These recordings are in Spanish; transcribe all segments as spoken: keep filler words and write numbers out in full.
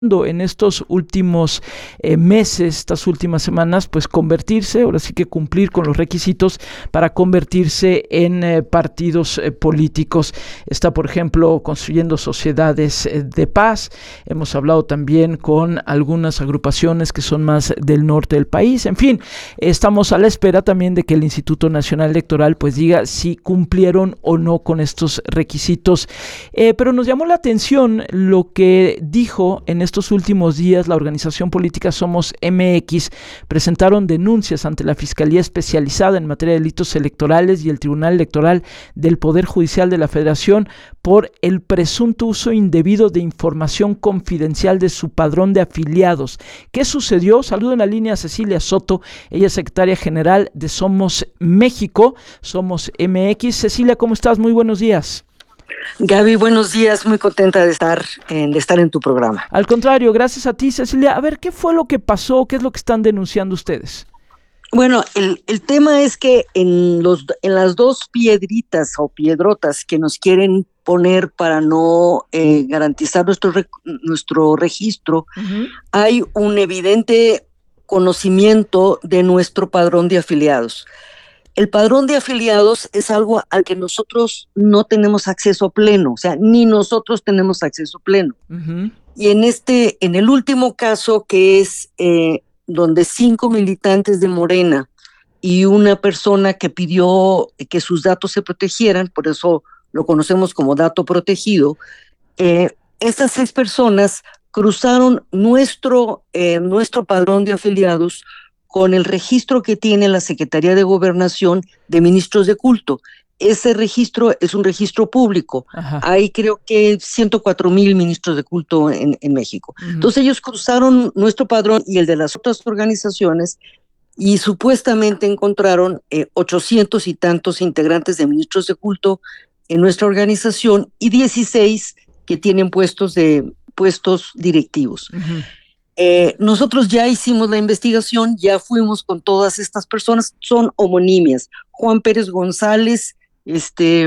en estos últimos eh, meses, estas últimas semanas, pues convertirse, ahora sí que cumplir con los requisitos para convertirse en eh, partidos eh, políticos. Está, por ejemplo, construyendo sociedades eh, de paz. Hemos hablado también con algunas agrupaciones que son más del norte del país. En fin, estamos a la espera también de que el Instituto Nacional Electoral pues diga si cumplieron o no con estos requisitos. Eh, pero nos llamó la atención lo que dijo en estos últimos días la organización política Somos M X. Presentaron denuncias ante la Fiscalía Especializada en Materia de Delitos Electorales y el Tribunal Electoral del Poder Judicial de la Federación por el presunto uso indebido de información confidencial de su padrón de afiliados. ¿Qué sucedió? Saludo en la línea a Cecilia Soto, ella es secretaria general de Somos México, Somos M X. Cecilia, ¿cómo estás? Muy buenos días. Gaby, buenos días, muy contenta de estar, en, de estar en tu programa. Al contrario, gracias a ti, Cecilia. A ver, ¿qué fue lo que pasó? ¿Qué es lo que están denunciando ustedes? Bueno, el, el tema es que en, los, en las dos piedritas o piedrotas que nos quieren poner para no eh, garantizar nuestro, nuestro registro, uh-huh. hay un evidente conocimiento de nuestro padrón de afiliados. El padrón de afiliados es algo al que nosotros no tenemos acceso pleno, o sea, ni nosotros tenemos acceso pleno. Uh-huh. Y en este, en el último caso, que es eh, donde cinco militantes de Morena y una persona que pidió que sus datos se protegieran, por eso lo conocemos como dato protegido, eh, estas seis personas cruzaron nuestro, eh, nuestro padrón de afiliados con el registro que tiene la Secretaría de Gobernación de Ministros de Culto. Ese registro es un registro público. Ajá. Hay creo que ciento cuatro mil ministros de culto en, en México. Uh-huh. Entonces ellos cruzaron nuestro padrón y el de las otras organizaciones y supuestamente encontraron eh, ochocientos y tantos integrantes de ministros de culto en nuestra organización y dieciséis que tienen puestos, de, puestos directivos. Uh-huh. Eh, nosotros ya hicimos la investigación, ya fuimos con todas estas personas, son homonimias, Juan Pérez González, este,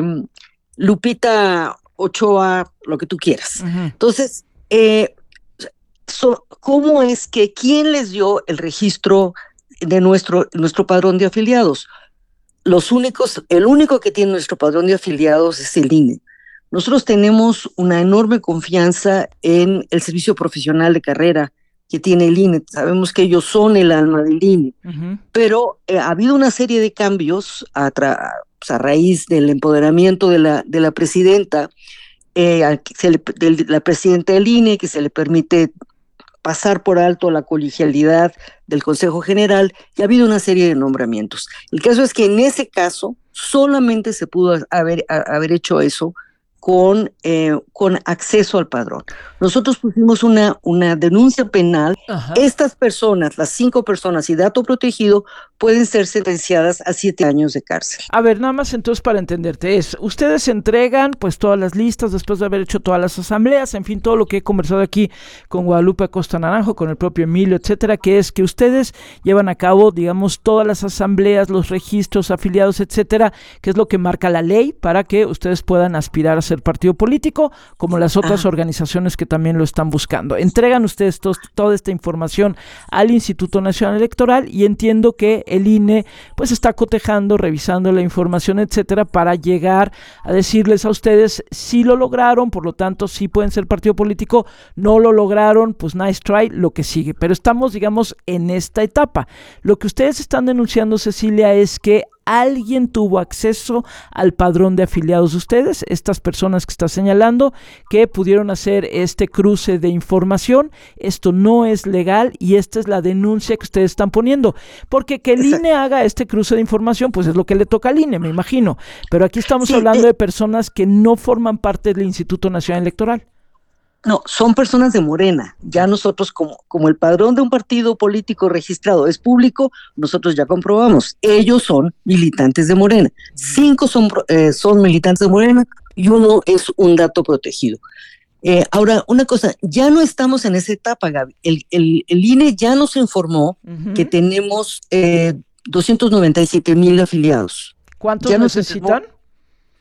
Lupita Ochoa, lo que tú quieras. Uh-huh. Entonces, eh, so, ¿cómo es que quién les dio el registro de nuestro, nuestro padrón de afiliados? Los únicos, el único que tiene nuestro padrón de afiliados es el I N E. Nosotros tenemos una enorme confianza en el servicio profesional de carrera que tiene el I N E, sabemos que ellos son el alma del I N E, uh-huh. pero eh, ha habido una serie de cambios a, tra- pues a raíz del empoderamiento de la, de la presidenta, eh, se le, de la presidenta del I N E, que se le permite pasar por alto la colegialidad del Consejo General, y ha habido una serie de nombramientos. El caso es que en ese caso solamente se pudo haber, haber hecho eso con, eh, con acceso al padrón. Nosotros pusimos una, una denuncia penal. Ajá. Estas personas, las cinco personas y dato protegido, pueden ser sentenciadas a siete años de cárcel. A ver, nada más entonces para entenderte es, ustedes entregan pues todas las listas después de haber hecho todas las asambleas, en fin, todo lo que he conversado aquí con Guadalupe Acosta Naranjo, con el propio Emilio, etcétera, que es que ustedes llevan a cabo, digamos, todas las asambleas, los registros, afiliados, etcétera, que es lo que marca la ley para que ustedes puedan aspirar a ser partido político, como las otras ah. organizaciones que también lo están buscando. Entregan ustedes tos, toda esta información al Instituto Nacional Electoral y entiendo que el I N E pues está cotejando, revisando la información, etcétera, para llegar a decirles a ustedes si lo lograron, por lo tanto si pueden ser partido político, no lo lograron, pues nice try, lo que sigue. Pero estamos, digamos, en esta etapa. Lo que ustedes están denunciando, Cecilia, es que alguien tuvo acceso al padrón de afiliados de ustedes, estas personas que está señalando que pudieron hacer este cruce de información. Esto no es legal y esta es la denuncia que ustedes están poniendo, porque que el I N E haga este cruce de información pues es lo que le toca al I N E, me imagino, pero aquí estamos sí, hablando eh, de personas que no forman parte del Instituto Nacional Electoral. No, son personas de Morena. Ya nosotros, como, como el padrón de un partido político registrado es público, nosotros ya comprobamos. Ellos son militantes de Morena. Cinco son, eh, son militantes de Morena y uno es un dato protegido. Eh, ahora, una cosa, ya no estamos en esa etapa, Gaby. El, el, el I N E ya nos informó uh-huh. que tenemos eh, doscientos noventa y siete mil afiliados. ¿Cuántos ya necesitan?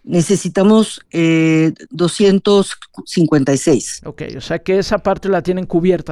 necesitamos eh, doscientos cincuenta y seis. Ok, o sea que esa parte la tienen cubierta.